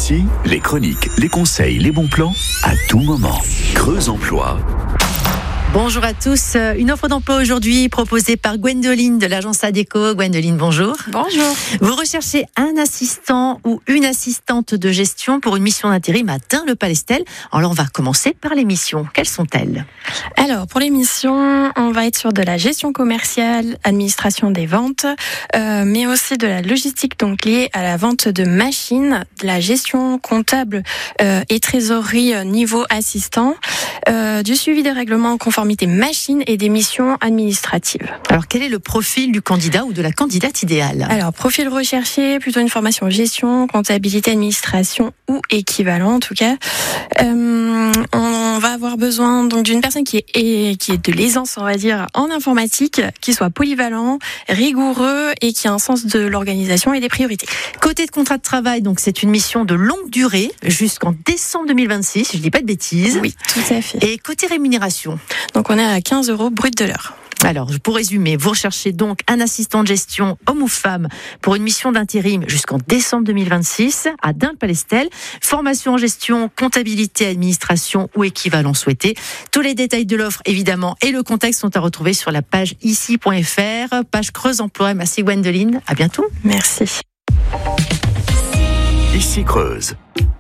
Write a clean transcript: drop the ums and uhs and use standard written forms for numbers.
Ici, les chroniques, les conseils, les bons plans, à tout moment. Creuse Emploi. Bonjour à tous. Une offre d'emploi aujourd'hui proposée par Gwendoline de l'agence Adecco. Gwendoline, bonjour. Bonjour. Vous recherchez un assistant ou une assistante de gestion pour une mission d'intérim à Dun-le-Palestel. Alors, on va commencer par les missions. Quelles sont-elles ? Alors, pour les missions, on va être sur de la gestion commerciale, administration des ventes, mais aussi de la logistique, donc liée à la vente de machines, de la gestion comptable et trésorerie niveau assistant, du suivi des règlements en conformité machine et des missions administratives. Alors, quel est le profil du candidat ou de la candidate idéale ? Alors, profil recherché, plutôt une formation gestion, comptabilité, administration ou équivalent en tout cas. On va avoir besoin donc d'une personne qui est de l'aisance, on va dire, en informatique, qui soit polyvalent, rigoureux et qui a un sens de l'organisation et des priorités. Côté de contrat de travail, donc c'est une mission de longue durée jusqu'en décembre 2026, si je dis pas de bêtises. Oui, tout à fait. Et côté rémunération ? Donc on est à 15 € brut de l'heure. Alors, pour résumer, vous recherchez donc un assistant de gestion, homme ou femme, pour une mission d'intérim jusqu'en décembre 2026 à Dun-le-Palestel. Formation en gestion, comptabilité, administration ou équivalent souhaité. Tous les détails de l'offre, évidemment, et le contexte sont à retrouver sur la page ici.fr, page Creuse Emploi. Merci Gwendoline, à bientôt. Merci. Ici Creuse.